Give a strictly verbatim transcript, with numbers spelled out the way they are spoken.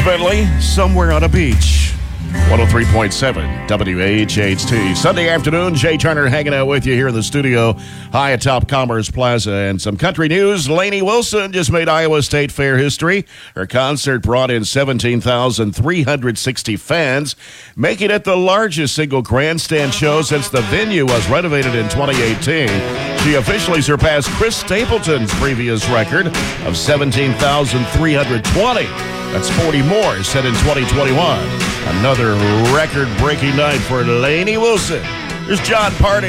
Bentley, somewhere on a beach. one oh three point seven W H H T. Sunday afternoon, Jay Turner hanging out with you here in the studio high atop Commerce Plaza. And some country news. Lainey Wilson just made Iowa State Fair history. Her concert brought in seventeen thousand three hundred sixty fans, making it the largest single grandstand show since the venue was renovated in twenty eighteen. She officially surpassed Chris Stapleton's previous record of seventeen thousand three hundred twenty. That's forty more set in twenty twenty-one. Another record-breaking night for Lainey Wilson. Here's John Party.